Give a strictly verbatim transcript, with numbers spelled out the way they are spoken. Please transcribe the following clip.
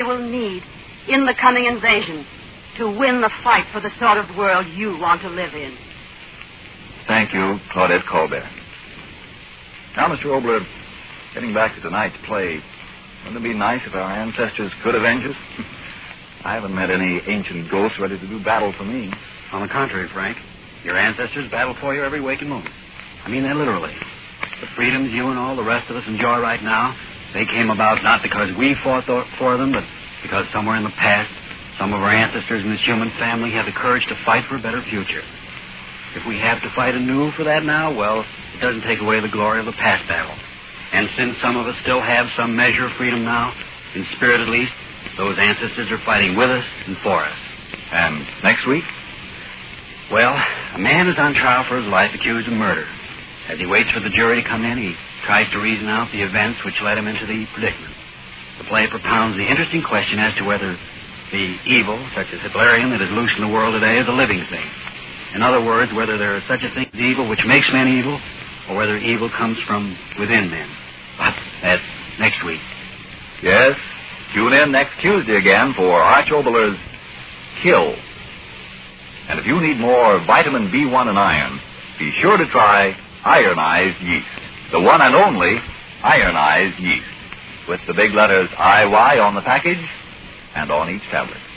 will need in the coming invasion to win the fight for the sort of world you want to live in. Thank you, Claudette Colbert. Now, Mister Obler, getting back to tonight's play, wouldn't it be nice if our ancestors could avenge us? I haven't met any ancient ghosts ready to do battle for me. On the contrary, Frank, your ancestors battle for you every waking moment. I mean that literally. The freedoms you and all the rest of us enjoy right now, they came about not because we fought th- for them, but because somewhere in the past, some of our ancestors in this human family had the courage to fight for a better future. If we have to fight anew for that now, well, it doesn't take away the glory of the past battle. And since some of us still have some measure of freedom now, in spirit at least, those ancestors are fighting with us and for us. And next week? Well, a man is on trial for his life accused of murder. As he waits for the jury to come in, he tries to reason out the events which led him into the predicament. The play propounds the interesting question as to whether the evil, such as Hitlerian, that is loose in the world today is a living thing. In other words, whether there is such a thing as evil which makes men evil, or whether evil comes from within men. But that's next week. Yes, tune in next Tuesday again for Arch Oboler's Kill. And if you need more vitamin B one and iron, be sure to try ironized yeast, the one and only ironized yeast, with the big letters I Y on the package and on each tablet.